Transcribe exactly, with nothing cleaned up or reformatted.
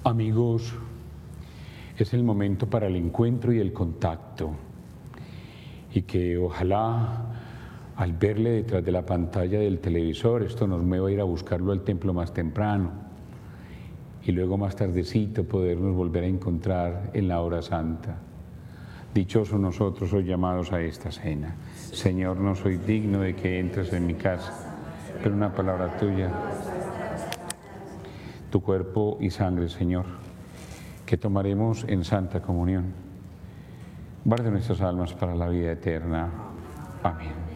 Amigos, es el momento para el encuentro y el contacto, y que ojalá al verle detrás de la pantalla del televisor, esto nos mueva a ir a buscarlo al templo más temprano y luego más tardecito podernos volver a encontrar en la hora santa. Dichosos nosotros hoy llamados a esta cena. Señor, no soy digno de que entres en mi casa, pero una palabra tuya, tu cuerpo y sangre, Señor, que tomaremos en santa comunión. Guarde nuestras almas para la vida eterna. Amén.